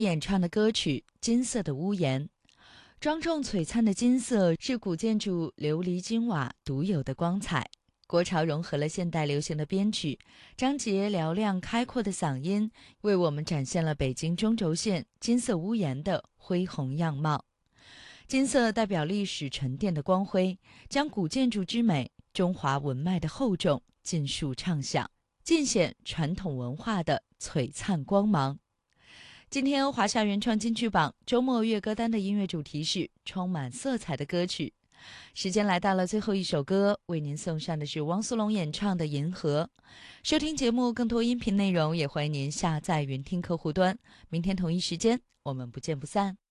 演唱的歌曲《金色的屋檐》。庄重璀璨的金色是古建筑琉璃金瓦独有的光彩。国潮融合了现代流行的编曲，张杰嘹亮开阔的嗓音为我们展现了北京中轴线金色屋檐的恢宏样貌。金色代表历史沉淀的光辉，将古建筑之美、中华文脉的厚重尽数唱响，尽显传统文化的璀璨光芒。今天华夏原创金曲榜周末乐歌单的音乐主题是充满色彩的歌曲。时间来到了最后一首歌，为您送上的是汪苏泷演唱的《银河》。收听节目更多音频内容，也欢迎您下载云听客户端。明天同一时间，我们不见不散。